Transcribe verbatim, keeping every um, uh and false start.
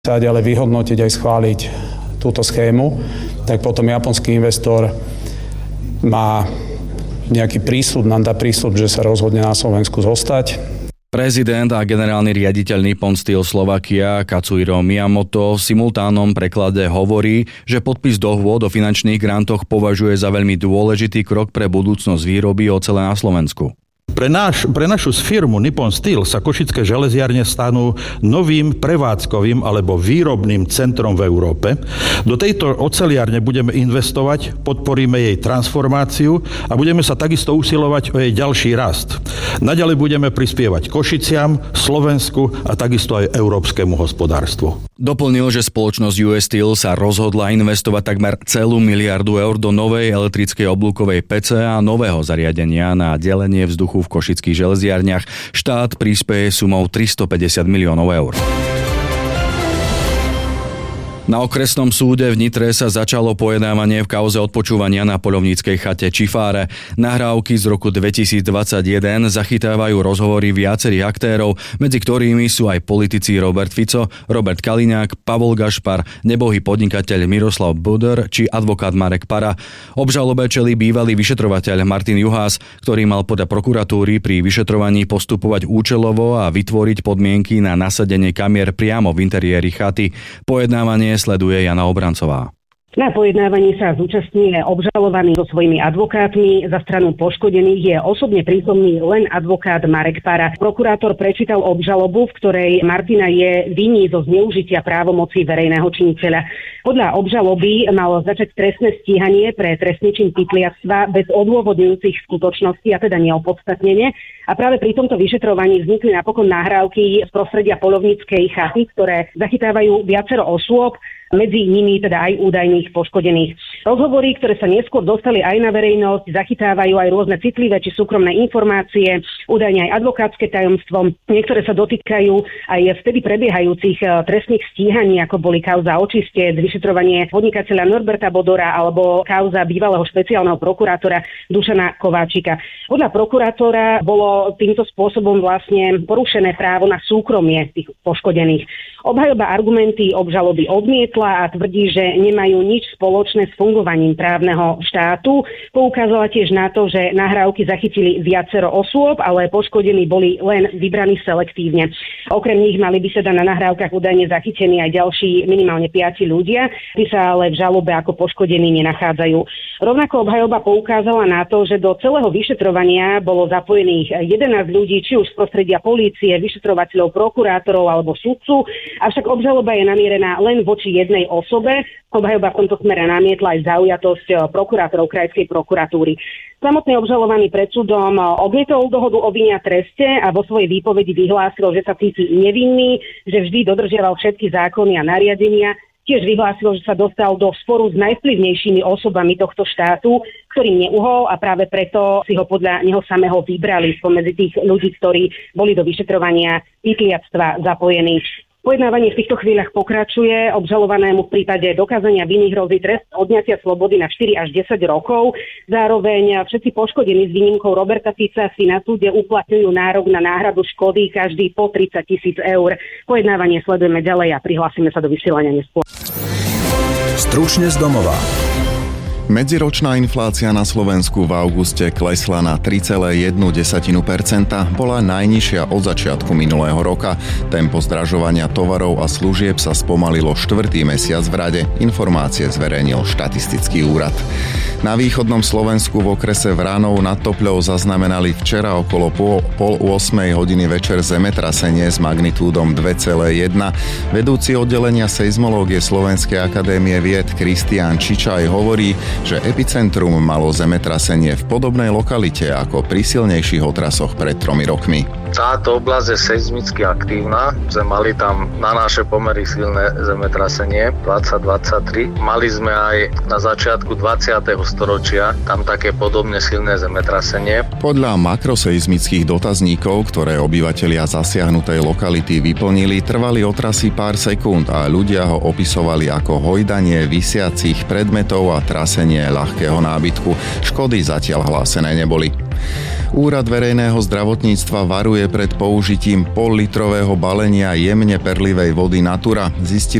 sa ďalej vyhodnotiť aj schváliť túto schému, tak potom japonský investor má nejaký prísľub, nám dá prísľub, že sa rozhodne na Slovensku zostať. Prezident a generálny riaditeľ Nippon Steel Slovakia Katsuhiro Miyamoto v simultánnom preklade hovorí, že podpis dohôd o finančných grantoch považuje za veľmi dôležitý krok pre budúcnosť výroby ocele na Slovensku. Pre, náš, pre našu firmu Nippon Steel sa Košické železiarne stanú novým prevádzkovým alebo výrobným centrom v Európe. Do tejto oceliarne budeme investovať, podporíme jej transformáciu a budeme sa takisto usilovať o jej ďalší rast. Naďalej budeme prispievať Košiciam, Slovensku a takisto aj európskemu hospodárstvu. Doplnil, že spoločnosť ú es Steel sa rozhodla investovať takmer celú miliardu eur do novej elektrickej oblúkovej pece a nového zariadenia na delenie vzduchu v košických železiarniach. Štát prispeje sumou tristopäťdesiat miliónov eur. Na okresnom súde v Nitre sa začalo pojednávanie v kauze odpočúvania na poľovníckej chate Čifáre. Nahrávky z roku dvetisícdvadsaťjeden zachytávajú rozhovory viacerých aktérov, medzi ktorými sú aj politici Robert Fico, Robert Kaliňák, Pavol Gašpar, nebohý podnikateľ Miroslav Buder či advokát Marek Para. Obžalobe čelí bývalý vyšetrovateľ Martin Juhás, ktorý mal podľa prokuratúry pri vyšetrovaní postupovať účelovo a vytvoriť podmienky na nasadenie kamier priamo v interiéri chaty. Pojednávanie sleduje Jana Obrancová. Na pojednávaní sa zúčastňuje obžalovaný so svojimi advokátmi. Za stranu poškodených je osobne prítomný len advokát Marek Para. Prokurátor prečítal obžalobu, v ktorej Martina je viní zo zneužitia právomoci verejného činiteľa. Podľa obžaloby malo začať trestné stíhanie pre trestný čin pytliactva bez odôvodňujúcich skutočností, a teda neopodstatnenie. A práve pri tomto vyšetrovaní vznikli napokon nahrávky z prostredia poľovníckej chaty, ktoré zachytávajú viacero osôb, medzi nimi teda aj údajných poškodených. Rozhovory, ktoré sa neskôr dostali aj na verejnosť, zachytávajú aj rôzne citlivé či súkromné informácie, údajne aj advokátske tajomstvo. Niektoré sa dotýkajú aj vtedy prebiehajúcich trestných stíhaní, ako boli kauza očistec, vyšetrovanie podnikateľa Norberta Bodora alebo kauza bývalého špeciálneho prokurátora Dušana Kováčika. Podľa prokurátora bolo týmto spôsobom vlastne porušené právo na súkromie tých poškodených. Obhajoba argumenty obžaloby odmietla a tvrdí, že nemajú nič spoločné s fungovaním právneho štátu. Poukázala tiež na to, že nahrávky zachytili viacero osôb, ale poškodení boli len vybraní selektívne. Okrem nich mali by sa na nahrávkach údajne zachytení aj ďalší minimálne piati ľudia, tí sa ale v žalobe ako poškodení nenachádzajú. Rovnako obhajoba poukázala na to, že do celého vyšetrovania bolo zapojených jedenásť ľudí, či už z prostredia polície, vyšetrovateľov, prokurátorov alebo sudcu. Avšak obžaloba je namierená len voči jednej osobe. Obhajoba v tomto smere namietla aj zaujatosť prokurátorov krajskej prokuratúry. Samotný obžalovaný pred súdom odmietol dohodu o vine a treste a vo svojej výpovedi vyhlásil, že sa cíti nevinný, že vždy dodržiaval všetky zákony a nariadenia. Tiež vyhlásil, že sa dostal do sporu s najvplyvnejšími osobami tohto štátu, ktorým neuhol a práve preto si ho podľa neho samého vybrali spomedzi tých ľudí, ktorí boli do vyšetrovania pytliactva zapojení. Pojednávanie v týchto chvíľach pokračuje. Obžalovanému v prípade dokázania viny hrozí trest odňatia slobody na štyri až desať rokov. Zároveň všetci poškodení s výnimkou Roberta Fica si na súde uplatňujú nárok na náhradu škody každý po tridsať tisíc eur. Pojednávanie sledujeme ďalej a prihlásime sa do vysielania neskôr. Stručne z domova. Medziročná inflácia na Slovensku v auguste klesla na tri celé jedna percenta, bola najnižšia od začiatku minulého roka. Tempo zdražovania tovarov a služieb sa spomalilo štvrtý mesiac v rade, informácie zverejnil štatistický úrad. Na východnom Slovensku v okrese Vranov nad Topľou zaznamenali včera okolo pol, pol ôsmej hodiny večer zemetrasenie s magnitúdom dva celé jedna. Vedúci oddelenia seizmológie Slovenskej akadémie vied Kristián Čičaj hovorí, že epicentrum malo zemetrasenie v podobnej lokalite ako pri silnejších otrasoch pred tromi rokmi. Táto oblasť je seizmicky aktívna, sme mali tam na naše pomery silné zemetrasenie dvadsať dvadsaťtri. Mali sme aj na začiatku dvadsiateho storočia tam také podobne silné zemetrasenie. Podľa makroseizmických dotazníkov, ktoré obyvatelia zasiahnutej lokality vyplnili, trvali otrasy pár sekúnd a ľudia ho opisovali ako hojdanie visiacich predmetov a trasenie ľahkého nábytku. Škody zatiaľ hlásené neboli. Úrad verejného zdravotníctva varuje pred použitím pol litrového balenia jemne perlivej vody Natura. Zistili